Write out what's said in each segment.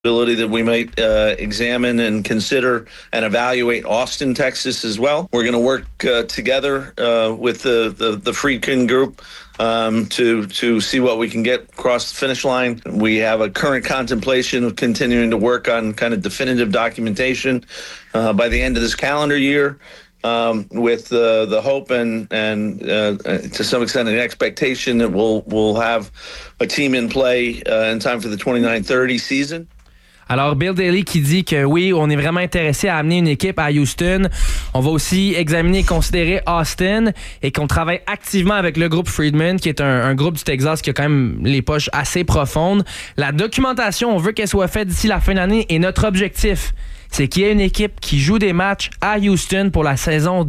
That we might examine and consider and evaluate Austin, Texas as well. We're going to work together with the Friedkin Group to see what we can get across the finish line. We have a current contemplation of continuing to work on kind of definitive documentation by the end of this calendar year. With the hope and to some extent an expectation that we'll have a team in play in time for the 29-30 season. Alors, Bill Daly qui dit que oui, on est vraiment intéressé à amener une équipe à Houston. On va aussi examiner et considérer Austin et qu'on travaille activement avec le groupe Friedman, qui est un groupe du Texas qui a quand même les poches assez profondes. La documentation, on veut qu'elle soit faite d'ici la fin d'année et notre objectif, c'est qu'il y ait une équipe qui joue des matchs à Houston pour la saison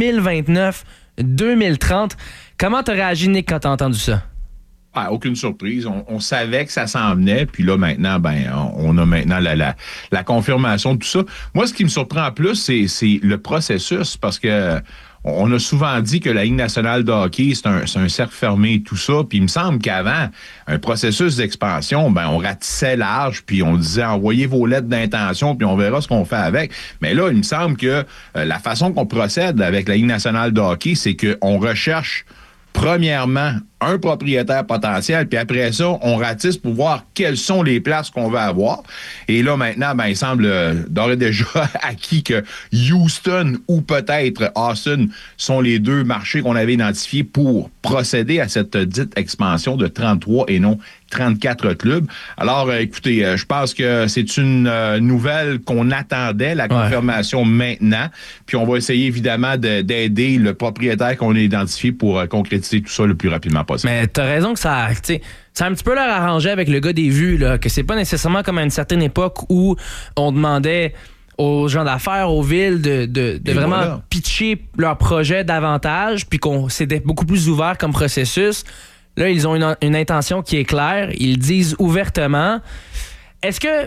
2029-2030. Comment t'as réagi, Nick, quand t'as entendu ça? Ah, aucune surprise. On savait que ça s'en venait. Puis là, maintenant, on a maintenant la confirmation de tout ça. Moi, ce qui me surprend plus, c'est le processus, parce que on a souvent dit que la Ligue nationale de hockey, c'est un cercle fermé et tout ça. Puis il me semble qu'avant, un processus d'expansion, on ratissait large, puis on disait envoyez vos lettres d'intention, puis on verra ce qu'on fait avec. Mais là, il me semble que la façon qu'on procède avec la Ligue nationale de hockey, c'est qu'on recherche premièrement un propriétaire potentiel, puis après ça, on ratisse pour voir quelles sont les places qu'on va avoir. Et là, maintenant, il semble d'ores et déjà acquis que Houston ou peut-être Austin sont les deux marchés qu'on avait identifiés pour procéder à cette dite expansion de 33 et non 34 clubs. Alors, écoutez, je pense que c'est une nouvelle qu'on attendait, la confirmation maintenant, puis on va essayer évidemment d'aider le propriétaire qu'on a identifié pour concrétiser tout ça le plus rapidement possible. Mais t'as raison que ça a un petit peu leur arrangé avec le gars des vues, là, que c'est pas nécessairement comme à une certaine époque où on demandait aux gens d'affaires, aux villes de vraiment pitcher leur projet davantage, puis qu'on c'était beaucoup plus ouvert comme processus. Là, ils ont une intention qui est claire, ils disent ouvertement. Est-ce que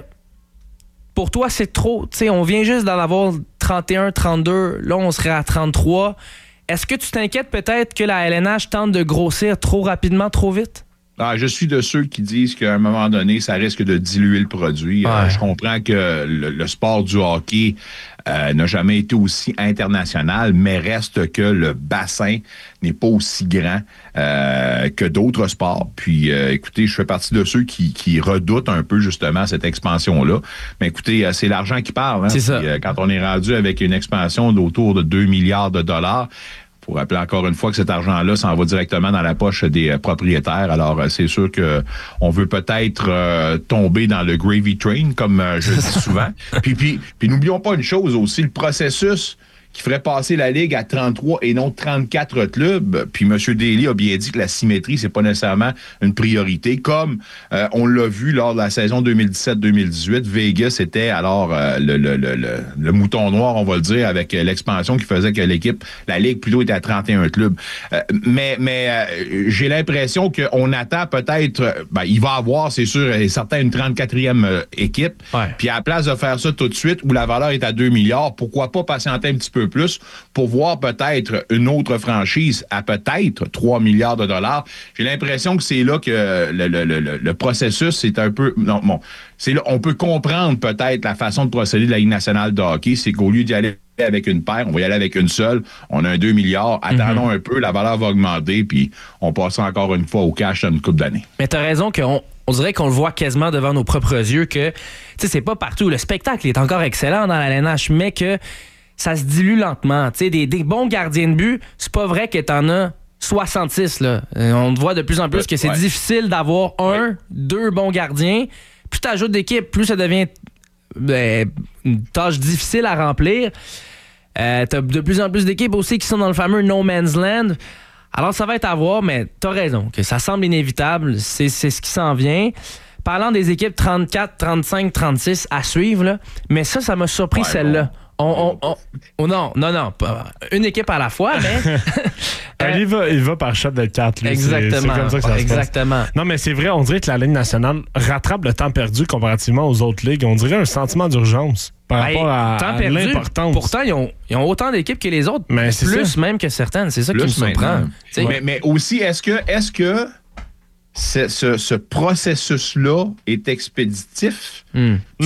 pour toi, c'est trop? T'sais, on vient juste d'en avoir 31, 32, là, on serait à 33. Est-ce que tu t'inquiètes peut-être que la LNH tente de grossir trop rapidement, trop vite? Ah, je suis de ceux qui disent qu'à un moment donné, ça risque de diluer le produit. Je comprends que le sport du hockey n'a jamais été aussi international, mais reste que le bassin n'est pas aussi grand que d'autres sports. Puis, écoutez, je fais partie de ceux qui redoutent un peu justement cette expansion-là. Mais écoutez, c'est l'argent qui parle. Hein? C'est ça. Puis, quand on est rendu avec une expansion d'autour de 2 milliards de dollars, pour rappeler encore une fois que cet argent-là s'en va directement dans la poche des propriétaires. Alors, c'est sûr que on veut peut-être tomber dans le gravy train, comme je dis souvent. Puis n'oublions pas une chose aussi, le processus qui ferait passer la Ligue à 33 et non 34 clubs. Puis M. Daly a bien dit que la symétrie, c'est pas nécessairement une priorité. Comme on l'a vu lors de la saison 2017-2018, Vegas était alors le mouton noir, on va le dire, avec l'expansion qui faisait que la Ligue plutôt était à 31 clubs. Mais j'ai l'impression qu'on attend peut-être, il va avoir, c'est sûr et certain, une 34e équipe. Ouais. Puis à la place de faire ça tout de suite, où la valeur est à 2 milliards, pourquoi pas patienter un petit peu plus pour voir peut-être une autre franchise à peut-être 3 milliards de dollars. J'ai l'impression que c'est là que le processus c'est un peu... Non, bon, c'est là, on peut comprendre peut-être la façon de procéder de la Ligue nationale de hockey, c'est qu'au lieu d'y aller avec une paire, on va y aller avec une seule. On a un 2 milliards. Attendons un peu, la valeur va augmenter, puis on passera encore une fois au cash dans une couple d'années. Mais t'as raison qu'on dirait qu'on le voit quasiment devant nos propres yeux que, tu sais, c'est pas partout. Le spectacle est encore excellent dans la LNH, mais que ça se dilue lentement. Tu sais, des bons gardiens de but, c'est pas vrai que t'en as 66, là. On voit de plus en plus que c'est difficile d'avoir deux bons gardiens. Plus t'ajoutes d'équipe, plus ça devient une tâche difficile à remplir. T'as de plus en plus d'équipes aussi qui sont dans le fameux no man's land. Alors ça va être à voir, mais t'as raison, que ça semble inévitable. C'est ce qui s'en vient. Parlant des équipes 34, 35, 36 à suivre, là, mais ça m'a surpris celle-là. Non, pas une équipe à la fois, mais... il va par shot de 4. Lui. Exactement. C'est comme ça que ça Exactement. se passe. Non, mais c'est vrai, on dirait que la Ligue nationale rattrape le temps perdu comparativement aux autres ligues. On dirait un sentiment d'urgence par rapport à l'importance. Pourtant, ils ont autant d'équipes que les autres, mais plus même que certaines. C'est ça qui me surprend. Mais aussi, est-ce que ce processus-là est expéditif.